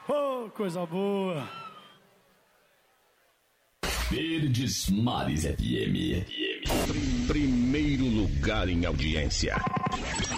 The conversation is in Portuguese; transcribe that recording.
Oh, coisa boa. Verdes Mares FM. Primeiro lugar em audiência.